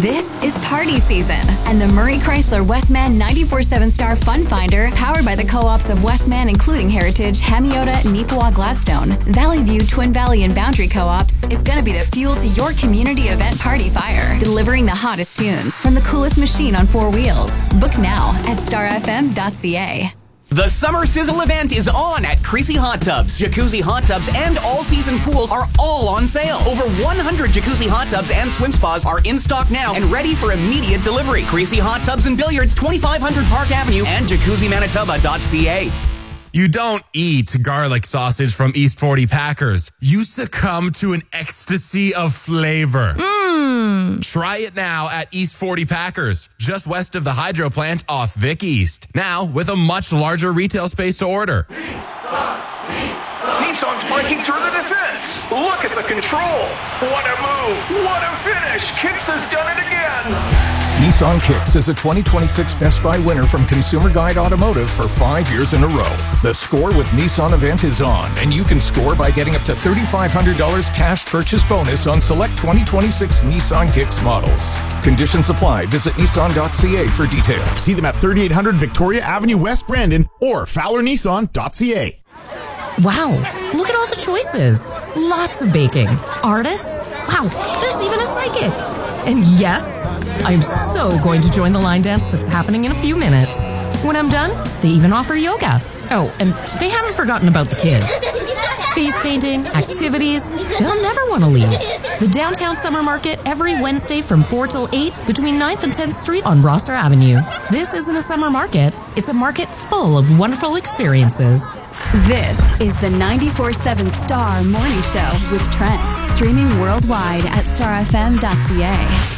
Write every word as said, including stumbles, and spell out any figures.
This is party season, and the Murray Chrysler Westman ninety-four seven Star Fun Finder, powered by the co-ops of Westman, including Heritage, Hamiota, Neepawa, Gladstone, Valley View, Twin Valley, and Boundary Co-ops, is going to be the fuel to your community event party fire, delivering the hottest tunes from the coolest machine on four wheels. Book now at star f m dot c a. The Summer Sizzle event is on at Creasy Hot Tubs. Jacuzzi hot tubs and all-season pools are all on sale. Over one hundred jacuzzi hot tubs and swim spas are in stock now and ready for immediate delivery. Creasy Hot Tubs and Billiards, twenty-five hundred Park Avenue and jacuzzi manitoba dot c a. You don't eat garlic sausage from East forty Packers. You succumb to an ecstasy of flavor. Mmm. Try it now at East forty Packers, just west of the hydro plant off Vic East. Now with a much larger retail space to order. Nissan, Nissan. Nissan's breaking through the defense. Look at the control. What a move. What a finish. Kicks has done it again. Nissan Kicks is a twenty twenty-six Best Buy winner from Consumer Guide Automotive for five years in a row. The Score with Nissan event is on, and you can score by getting up to three thousand five hundred dollars cash purchase bonus on select twenty twenty-six Nissan Kicks models. Conditions apply. Visit nissan dot c a for details. See them at thirty-eight hundred Victoria Avenue West, Brandon, or fowler nissan dot c a. Wow, look at all the choices. Lots of baking. Artists? Wow, there's even a psychic. And yes, I'm so going to join the line dance that's happening in a few minutes. When I'm done, they even offer yoga. Oh, and they haven't forgotten about the kids. Face painting, activities, they'll never want to leave. The Downtown Summer Market every Wednesday from four till eight between ninth and tenth Street on Rosser Avenue. This isn't a summer market, it's a market full of wonderful experiences. This is the ninety-four seven Star Morning Show with Trent, streaming worldwide at star f m dot c a.